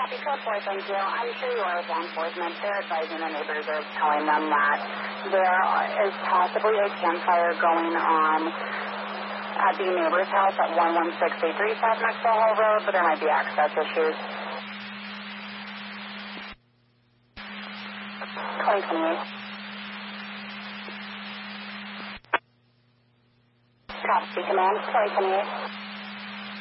Copy code 4, thank you. I'm sure you are with law enforcement. They're advising the neighbors or telling them that there is possibly a campfire going on at the neighbor's house at 11683 South Maxwell Hall Road, but there might be access issues. 2028. Copy, command, 2028.